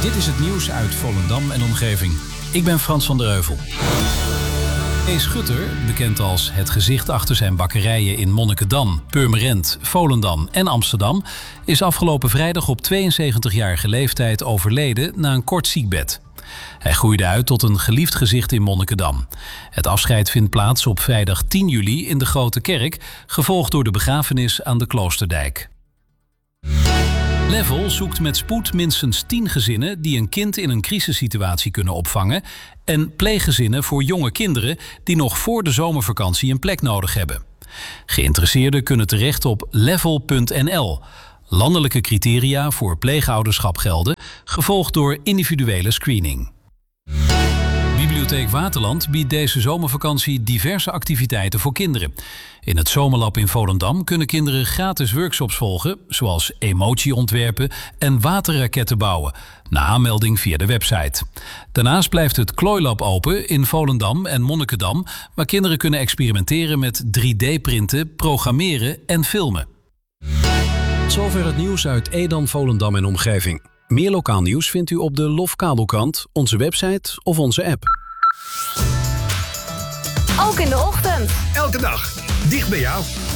Dit is het nieuws uit Volendam en omgeving. Ik ben Frans van der Heuvel. E. Schutter, bekend als het gezicht achter zijn bakkerijen in Monnikendam, Purmerend, Volendam en Amsterdam, is afgelopen vrijdag op 72-jarige leeftijd overleden na een kort ziekbed. Hij groeide uit tot een geliefd gezicht in Monnikendam. Het afscheid vindt plaats op vrijdag 10 juli in de Grote Kerk, gevolgd door de begrafenis aan de Kloosterdijk. Level zoekt met spoed minstens 10 gezinnen die een kind in een crisissituatie kunnen opvangen en pleeggezinnen voor jonge kinderen die nog voor de zomervakantie een plek nodig hebben. Geïnteresseerden kunnen terecht op level.nl. Landelijke criteria voor pleegouderschap gelden, gevolgd door individuele screening. Bibliotheek Waterland biedt deze zomervakantie diverse activiteiten voor kinderen. In het Zomerlab in Volendam kunnen kinderen gratis workshops volgen, zoals emotie ontwerpen en waterraketten bouwen, na aanmelding via de website. Daarnaast blijft het Klooilab open in Volendam en Monnikendam, waar kinderen kunnen experimenteren met 3D-printen, programmeren en filmen. Tot zover het nieuws uit Edam, Volendam en omgeving. Meer lokaal nieuws vindt u op de Lofkabelkrant, onze website of onze app. Ook in de ochtend. Elke dag, dicht bij jou.